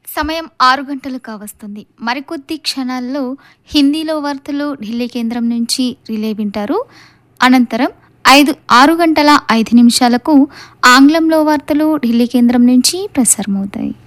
సమయం 6 గంటలు కావస్తుంది. మరికొద్ది క్షణాల్లో హిందీలో వార్తలు ఢిల్లీ కేంద్రం నుంచి రిలే వింటారు. అనంతరం 6 గంటల 5 నిమిషాలకు ఆంగ్లంలో వార్తలు ఢిల్లీ కేంద్రం నుంచి ప్రసారమవుతాయి.